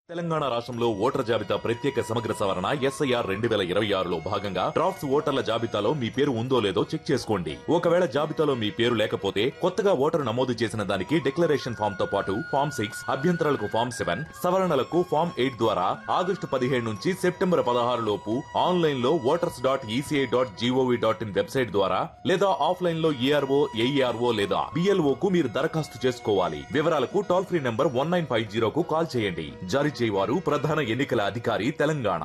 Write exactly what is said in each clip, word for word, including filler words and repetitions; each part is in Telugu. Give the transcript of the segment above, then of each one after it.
తెలంగాణ రాష్ట్రంలో ఓటర్ జాబితా ప్రత్యేక సమగ్ర సవరణ ఎస్ఐఆర్ రెండు వేల ఇరవై ఆరులో భాగంగా డ్రాఫ్ట్స్ ఓటర్ల జాబితాలో మీ పేరు ఉందో లేదో చెక్ చేసుకోండి. ఒకవేళ జాబితాలో మీ పేరు లేకపోతే కొత్తగా ఓటరు నమోదు చేసిన దానికి డిక్లరేషన్ ఫామ్ తో పాటు ఫామ్ సిక్స్ అభ్యంతరాలకు ఫామ్ సెవెన్ సవరణలకు ఫామ్ ఎయిట్ ద్వారా ఆగస్టు పదిహేడు నుంచి సెప్టెంబర్ పదహారు లోపు ఆన్లైన్ లో voters dot ECI dot GOV dot in website ద్వారా లేదా ఆఫ్లైన్ లో ఈఆర్ఓ ఏఈఆర్ఓ లేదా బిఎల్ఓ కు మీరు దరఖాస్తు చేసుకోవాలి. వివరాలకు toll free number one nine five జీరోకు call చేయండి. జారీ చేయవారు ప్రధాన ఎన్నికల అధికారి తెలంగాణ.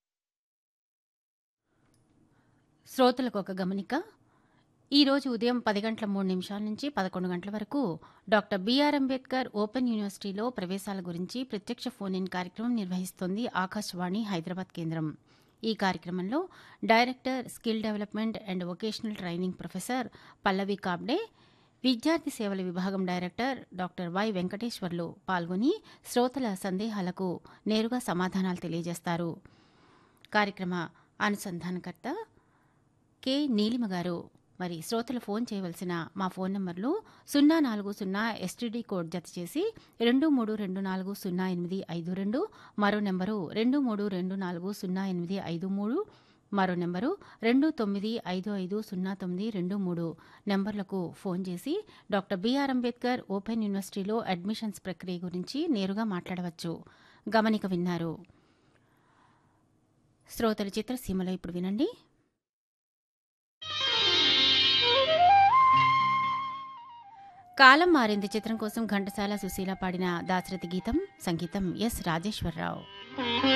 శ్రోతలకు ఒక గమనిక. ఈరోజు ఉదయం పది గంటల మూడు నిమిషాల నుంచి పదకొండు గంటల వరకు డాక్టర్ బిఆర్ అంబేద్కర్ ఓపెన్ యూనివర్సిటీలో ప్రవేశాల గురించి ప్రత్యక్ష ఫోన్ ఇన్ కార్యక్రమం నిర్వహిస్తోంది ఆకాశవాణి హైదరాబాద్ కేంద్రం. ఈ కార్యక్రమంలో director skill development and vocational training professor పల్లవి కాబ్డే, విద్యార్థి సేవల విభాగం డైరెక్టర్ డాక్టర్ వై వెంకటేశ్వర్లు పాల్గొని శ్రోతల సందేహాలకు నేరుగా సమాధానాలు తెలియజేస్తారు. కార్యక్రమ అనుసంధానకర్త కె నీలిమ గారు. మరి శ్రోతలు ఫోన్ చేయవలసిన మా ఫోన్ నంబర్లు సున్నా నాలుగు సున్నా ఎస్టీడీ కోడ్ జత చేసి రెండు మూడు రెండు నాలుగు సున్నా ఎనిమిది ఐదు రెండు, మరో నెంబరు రెండు మూడు రెండు నాలుగు సున్నా ఎనిమిది ఐదు మూడు, మరో నెంబరు రెండు తొమ్మిది ఐదు ఐదు సున్నా తొమ్మిది రెండు మూడు నెంబర్లకు ఫోన్ చేసి డాక్టర్ బిఆర్ అంబేద్కర్ ఓపెన్ యూనివర్సిటీలో అడ్మిషన్స్ ప్రక్రియ గురించి నేరుగా మాట్లాడవచ్చు. గమనిక విన్నారు. శ్రోతల చిత్రసీమలో ఇప్పుడు వినండి. కాలం మారింది చిత్రం కోసం ఘంటసాల సుశీల పాడిన దాశరథి గీతం, సంగీతం ఎస్ రాజేశ్వరరావు.